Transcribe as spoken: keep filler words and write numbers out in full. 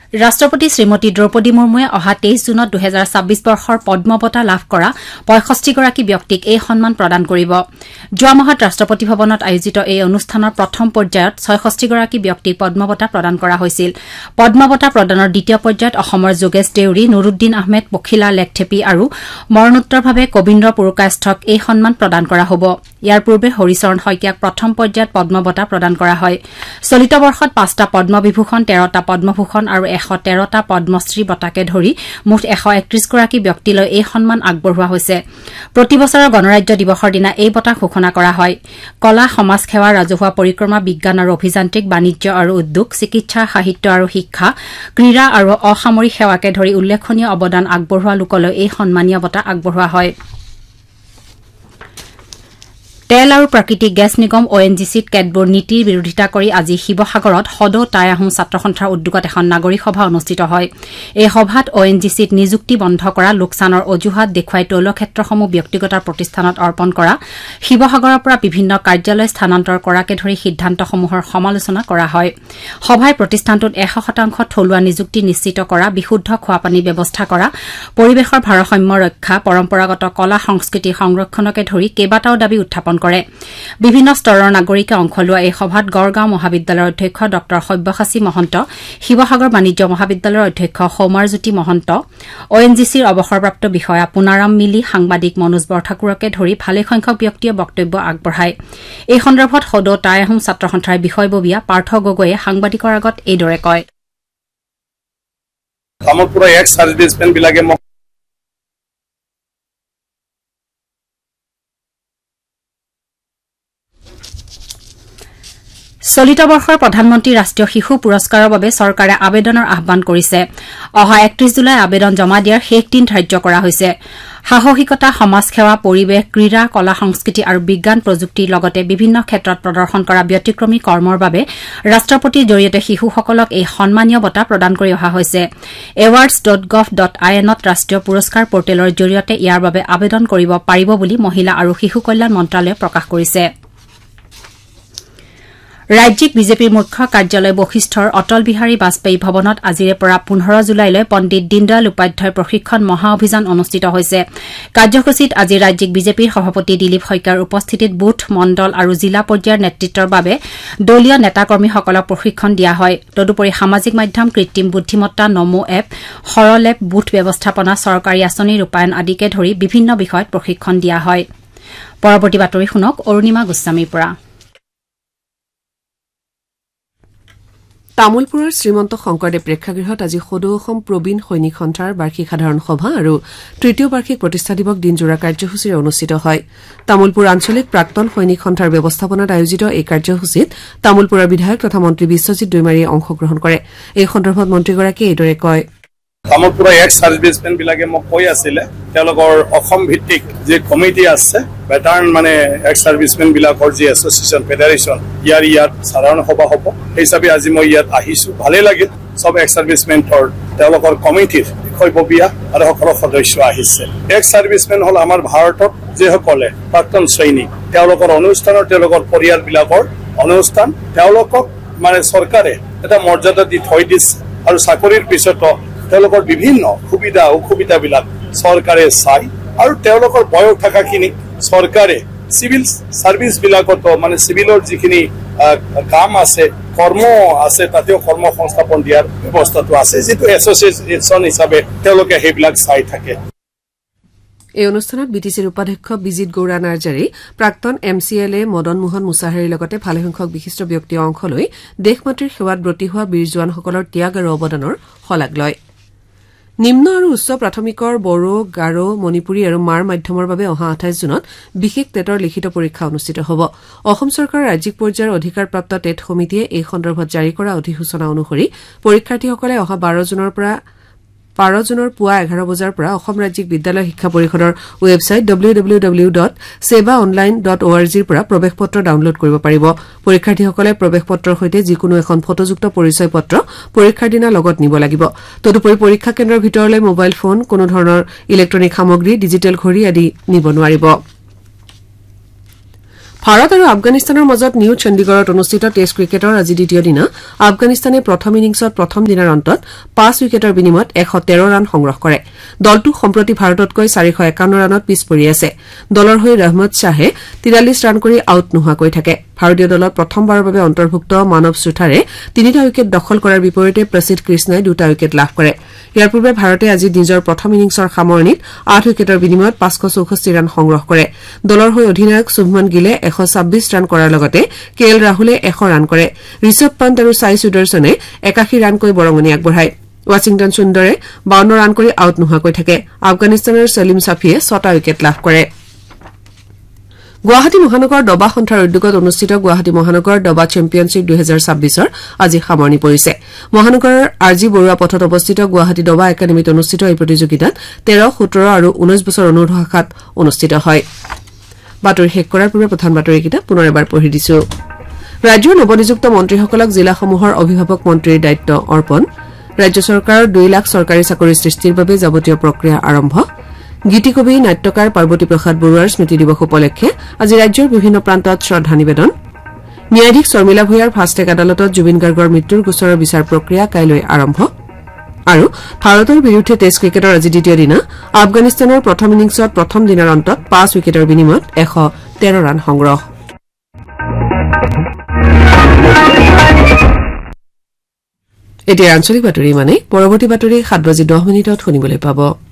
ৰাষ্ট্ৰপতি শ্ৰীমতী দ্ৰৌপদী মুৰ্মুৱে অহা তেইছ জুনত দুহেজাৰ ছাব্বিছ বৰ্ষৰ পদ্ম বঁটা লাভ কৰা পঁয়ষষ্ঠিগৰাকী ব্যক্তিক এই সন্মান প্ৰদান কৰিব। যোৱা মাহত ৰাষ্ট্ৰপতি ভৱনত আয়োজিত এই অনুষ্ঠানৰ প্ৰথম পৰ্যায়ত ছয়ষষ্ঠিগৰাকী ব্যক্তিক পদ্ম বঁটা প্ৰদান কৰা হৈছিল। পদ্ম বঁটা প্ৰদানৰ দ্বিতীয় পৰ্যায়ত অসমৰ যোগেশ দেউৰী, নুৰুদ্দিন আহমেদ, পখিলা লেখথেপী আৰু মৰণোত্তৰভাৱে কবীন্দ্ৰ পুৰকায়স্থক এই সন্মান প্ৰদান কৰা হ'ব। ইয়াৰ পূৰ্বে হৰিচৰণ শইকীয়াক প্ৰথম পৰ্যায়ত পদ্ম বঁটা প্ৰদান কৰা হয়। চলিত বৰ্ষত পাঁচটা পদ্মবিভূষণ, তেৰটা পদ্মভূষণ আৰু এশ তেৰটা পদ্মশ্ৰী বঁটাকে ধৰি মুঠ এশ একত্ৰিশগৰাকী ব্যক্তিলৈ এই সন্মান আগবঢ়োৱা হৈছে। প্ৰতি বছৰৰ গণৰাজ্য দিৱসৰ দিনা এই বঁটা ঘোষণা কৰা হয়। কলা, সমাজ সেৱা, ৰাজহুৱা পৰিক্ৰমা, বিজ্ঞান আৰু অভিযান্ত্ৰিক, বাণিজ্য আৰু উদ্যোগ, চিকিৎসা, সাহিত্য আৰু শিক্ষা, ক্ৰীড়া আৰু অসামৰিক সেৱাকে ধৰি উল্লেখনীয় অৱদান আগবঢ়োৱা লোকলৈ এই সন্মানীয় বঁটা আগবঢ়োৱা হয়। তেল আৰু প্ৰাকৃতিক গেছ নিগম অ' এন জি চিত কেতবোৰ নীতিৰ বিৰোধিতা কৰি আজি শিৱসাগৰত সদৌ টাই আহোম ছাত্ৰ সন্থাৰ উদ্যোগত এখন নাগৰিক সভা অনুষ্ঠিত হয়। এই সভাত অ' এন জি চিত নিযুক্তি বন্ধ কৰা, লোকচানৰ অজুহাত দেখুৱাই তৈলক্ষেত্ৰসমূহ ব্যক্তিগত প্ৰতিষ্ঠানত অৰ্পণ কৰা, শিৱসাগৰৰ পৰা বিভিন্ন কাৰ্যালয় স্থানান্তৰ কৰাকে ধৰি সিদ্ধান্তসমূহৰ সমালোচনা কৰা হয়। সভাই প্ৰতিষ্ঠানটোত এশ শতাংশ থলুৱা নিযুক্তি নিশ্চিত কৰা, বিশুদ্ধ খোৱাপানীৰ ব্যৱস্থা কৰা, পৰিৱেশৰ ভাৰসাম্য ৰক্ষা, পৰম্পৰাগত কলা সংস্কৃতি সংৰক্ষণকে ধৰি কেইবাটাও দাবী উত্থাপন কৰে। বিভিন্ন স্তৰৰ নাগৰিকে অংশ লোৱা এই সভাত গড়গাঁও মহাবিদ্যালয়ৰ অধ্যক্ষ ড সব্যসাচী মহন্ত, শিৱসাগৰ বাণিজ্য মহাবিদ্যালয়ৰ অধ্যক্ষ সৌমাৰজ্যোতি মহন্ত, অ' এন জি চিৰ অৱসৰপ্ৰাপ্ত বিষয়া পুনাৰাম মিলি, সাংবাদিক মনোজ বৰঠাকুৰকে ধৰি ভালেসংখ্যক ব্যক্তিয়ে বক্তব্য আগবঢ়ায়। এই সন্দৰ্ভত সদৌ টাই আহোম ছাত্ৰ সন্থাৰ বিষয়ববীয়া পাৰ্থ গগৈয়ে সাংবাদিকৰ আগত এইদৰে কয়। তামোলপুৰৰ এক্স চাৰ্ভিচমেন বিলাকে চলিত বৰ্ষৰ প্ৰধানমন্ত্ৰী ৰাষ্ট্ৰীয় শিশু পুৰস্কাৰৰ বাবে চৰকাৰে আবেদনৰ আহ্বান কৰিছে। অহা একত্ৰিশ জুলাই আবেদন জমা দিয়াৰ শেষ দিন ধাৰ্য কৰা হৈছে। সাহসিকতা, সমাজসেৱা, পৰিৱেশ, ক্ৰীড়া, কলা সংস্কৃতি আৰু বিজ্ঞান প্ৰযুক্তিৰ লগতে বিভিন্ন ক্ষেত্ৰত প্ৰদৰ্শন কৰা ব্যতিক্ৰমী কৰ্মৰ বাবে ৰাষ্ট্ৰপতিৰ জৰিয়তে শিশুসকলক এই সন্মানীয় বঁটা প্ৰদান কৰি অহা হৈছে। এৱাৰ্ডছ ডট গভ ডট আই এনত ৰাষ্ট্ৰীয় পুৰস্কাৰ পৰ্টেলৰ জৰিয়তে ইয়াৰ বাবে আবেদন কৰিব পাৰিব বুলি মহিলা আৰু শিশু কল্যাণ মন্ত্ৰালয়ে প্ৰকাশ কৰিছে। ৰাজ্যিক বিজেপিৰ মুখ্য কাৰ্যালয় বশিষ্ঠৰ অটল বিহাৰী বাজপেয়ী ভৱনত আজিৰে পৰা পোন্ধৰ জুলাইলৈ পণ্ডিত দীনদয়াল উপাধ্যায় প্ৰশিক্ষণ মহা অভিযান অনুষ্ঠিত হৈছে। কাৰ্যসূচীত আজি ৰাজ্যিক বিজেপিৰ সভাপতি দিলীপ শইকীয়াৰ উপস্থিতিত বুথ, মণ্ডল আৰু জিলা পৰ্যায়ৰ নেতৃত্বৰ বাবে দলীয় নেতাকৰ্মীসকলক প্ৰশিক্ষণ দিয়া হয়। তদুপৰি সামাজিক মাধ্যম, কৃত্ৰিম বুদ্ধিমত্তা, নমো এপ, সৰল এপ, বুথ ব্যৱস্থাপনা, চৰকাৰী আঁচনি ৰূপায়ণ আদিকে ধৰি বিভিন্ন বিষয়ত প্ৰশিক্ষণ দিয়া হয়। পৰৱৰ্তী বাতৰি শুনক অৰুণিমা গোস্বামীৰ পৰা। তামোলপুৰৰ শ্ৰীমন্ত শংকৰদেৱ প্ৰেক্ষাগৃহত আজি সদৌ অসম প্ৰবীণ সৈনিক সন্থাৰ বাৰ্ষিক সাধাৰণ সভা আৰু তৃতীয় বাৰ্ষিক প্ৰতিষ্ঠা দিৱস দিনজোৰা কাৰ্যসূচীৰে অনুষ্ঠিত হয়। তামোলপুৰ আঞ্চলিক প্ৰাক্তন সৈনিক সন্থাৰ ব্যৱস্থাপনাত আয়োজিত এই কাৰ্যসূচীত তামোলপুৰৰ বিধায়ক তথা মন্ত্ৰী বিশ্বজিৎ দৈমাৰীয়ে অংশগ্ৰহণ কৰে। এই সন্দৰ্ভত মন্ত্ৰীগৰাকীয়ে এইদৰে কয়। তামোলপুৰৰ এক্স চাৰ্ভিচমেন বিলাকে মোক কৈ আছিলে তেওঁলোকৰ অসম ভিত্তিক যি কমিটি আছে, ভেটাৰান মানে এক্স চাৰ্ভিচমেন বিলাকৰ যি এছ'চিয়েশ্যন ফেডাৰেশ্যন, ইয়াৰ ইয়াত সাধাৰণ সভা হ'ব। সেই হিচাপে আজি মই ইয়াত আহিছো। ভালেই লাগিল, চব এক্স চাৰ্ভিচমেনৰ তেওঁলোকৰ কমিটিৰ বিষয়ববীয়া আৰু সকলো সদস্য আহিছে। এক্স চাৰ্ভিচমেন হ'ল আমাৰ ভাৰতত যিসকলে প্ৰাক্তন সৈনিক, তেওঁলোকৰ অনুষ্ঠানৰ তেওঁলোকৰ পৰিয়ালবিলাকৰ অনুষ্ঠান তেওঁলোকক মানে চৰকাৰে এটা মৰ্যাদা দি থৈ দিছে আৰু চাকৰিৰ পিছতো তেওঁলোকৰ বিভিন্ন সুবিধা অসুবিধাবিলাক চৰকাৰে চাই আৰু তেওঁলোকৰ বয়স থকাখিনি চৰকাৰে চিভিল চাৰ্ভিচ বিলাকতো মানে চিভিলৰ যিখিনি কাম আছে, কৰ্ম আছে, তাতেও কৰ্ম সংস্থাপন দিয়াৰ ব্যৱস্থাটো আছে, যিটো এছ'চিয়েশ্যন হিচাপে তেওঁলোকে সেইবিলাক চাই থাকে। এই অনুষ্ঠানত বি টি চিৰ উপাধ্যক্ষ বিজিত গৌৰা নাৰ্জাৰী, প্ৰাক্তন এম চি এল এ মদন মোহন মুছাহাৰীৰ লগতে ভালেসংখ্যক বিশিষ্ট ব্যক্তিয়ে অংশ লৈ দেশ মাতৃৰ সেৱাত ব্ৰতী হোৱা বীৰ জোৱানসকলৰ ত্যাগ আৰু অৱদানৰ শলাগ লয়। নিম্ন আৰু উচ্চ প্ৰাথমিকৰ বড়ো, গাৰো, মণিপুৰী আৰু মাৰ মাধ্যমৰ বাবে অহা আঠাইছ জুনত বিশেষ টেটৰ লিখিত পৰীক্ষা অনুষ্ঠিত হ'ব। অসম চৰকাৰৰ ৰাজ্যিক পৰ্যায়ৰ অধিকাৰপ্ৰাপ্ত টেট সমিতিয়ে এই সন্দৰ্ভত জাৰি কৰা অধিসূচনা অনুসৰি পৰীক্ষাৰ্থীসকলে অহা বাৰ জুনৰ পৰা বাৰ জুনৰ পুৱা এঘাৰ বজাৰ পৰা অসম ৰাজ্যিক বিদ্যালয় শিক্ষা পৰিষদৰ website W W W dot সেৱা অনলাইন ডট অ' আৰ জিৰ পৰা প্ৰৱেশ পত্ৰ ডাউনলোড কৰিব পাৰিব। পৰীক্ষাৰ্থীসকলে প্ৰৱেশ পত্ৰৰ সৈতে যিকোনো এখন ফটোযুক্ত পৰিচয় পত্ৰ পৰীক্ষাৰ দিনা লগত নিব লাগিব। তদুপৰি পৰীক্ষা কেন্দ্ৰৰ ভিতৰলৈ মোবাইল ফোন, কোনো ধৰণৰ ইলেক্ট্ৰনিক সামগ্ৰী, ডিজিটেল ঘড়ী আদি নিব নোৱাৰিব। ভাৰত আৰু আফগানিস্তানৰ মাজত নিউ চণ্ডীগড়ত অনুষ্ঠিত টেষ্ট ক্ৰিকেটৰ আজি দ্বিতীয় দিনা আফগানিস্তানে প্ৰথম ইনিংছত প্ৰথম দিনাৰ অন্তত পাঁচ উইকেটৰ বিনিময়ত এশ তেৰ ৰান সংগ্ৰহ কৰে দলটো সম্প্ৰতি ভাৰততকৈ চাৰিশ একাৱন্ন ৰানত পিছ পৰি আছে দলৰ হৈ ৰহমত শ্বাহে তিৰাল্লিছ ৰান কৰি আউট নোহোৱাকৈ থাকে ভাৰতীয় দলত প্ৰথমবাৰৰ বাবে অন্তৰ্ভুক্ত মানৱ সুথাৰে তিনিটা উইকেট দখল কৰাৰ বিপৰীতে প্ৰসিদ্ধ কৃষ্ণই দুটা উইকেট লাভ কৰে ইয়াৰ পূৰ্বে ভাৰতে আজি নিজৰ প্ৰথম ইনিংছৰ সামৰণিত আঠ উইকেটৰ বিনিময়ত পাঁচশ চৌষষ্ঠি ৰান সংগ্ৰহ কৰে দলৰ হৈ অধিনায়ক শুভমন গিলে এশ ছাব্বিছ ৰান কৰাৰ লগতে কে এল ৰাহুলে এশ ৰান কৰে ঋষভ পন্ত আৰু সাই সুদৰ্শনে একাশী ৰানকৈ বৰঙণি আগবঢ়ায় ৱাশ্বিংটন সুন্দৰে বাৱন্ন ৰান কৰি আউট নোহোৱাকৈ থাকে আফগানিস্তানৰ সলিম ছাফিয়ে ছটা উইকেট লাভ কৰে গুৱাহাটী মহানগৰ দবা সন্থাৰ উদ্যোগত অনুষ্ঠিত গুৱাহাটী মহানগৰ দবা চেম্পিয়নশ্বিপ দুহেজাৰ ছাব্বিছৰ আজি সামৰণি পৰিছে মহানগৰৰ আৰ জি বৰুৱা পথত অৱস্থিত গুৱাহাটী দবা একাডেমীত অনুষ্ঠিত এই প্ৰতিযোগিতাত তেৰ সোতৰ আৰু ঊনৈশ বছৰ অনুৰ্ধ শাখাত অনুষ্ঠিত হয় বাতৰি শেষ কৰাৰ পূৰ্বে প্ৰধান বাতৰিকেইটা পুনৰ এবাৰ পঢ়ি দিছো ৰাজ্যৰ নৱনিযুক্ত মন্ত্ৰীসকলক জিলাসমূহৰ অভিভাৱক মন্ত্ৰীৰ দায়িত্ব অৰ্পণ ৰাজ্য চৰকাৰৰ দুই লাখ চৰকাৰী চাকৰি সৃষ্টিৰ বাবে যাৱতীয় প্ৰক্ৰিয়া আৰম্ভ গীতিকবি নাট্যকাৰ পাৰ্বতী প্ৰসাদ বৰুৱাৰ স্মৃতি দিৱস উপলক্ষে আজি ৰাজ্যৰ বিভিন্ন প্ৰান্তত শ্ৰদ্ধা নিবেদন ন্যায়াধীশ শৰ্মিলা ভূঞাৰ ফাষ্টেগ আদালতত জুবিন গাৰ্গৰ মৃত্যুৰ গোচৰৰ বিচাৰ প্ৰক্ৰিয়া কাইলৈ আৰম্ভ আৰু ভাৰতৰ বিৰুদ্ধে টেষ্ট ক্ৰিকেটৰ আজি দ্বিতীয় দিনা আফগানিস্তানৰ প্ৰথম ইনিংছত প্ৰথম দিনাৰ অন্তত পাঁচ উইকেটৰ বিনিময়ত এশ তেৰ ৰান সংগ্ৰহ এতিয়া আঞ্চলিক বাতৰি মানে পৰৱৰ্তী বাতৰি সাত বাজি দহ মিনিটত শুনিবলৈ পাব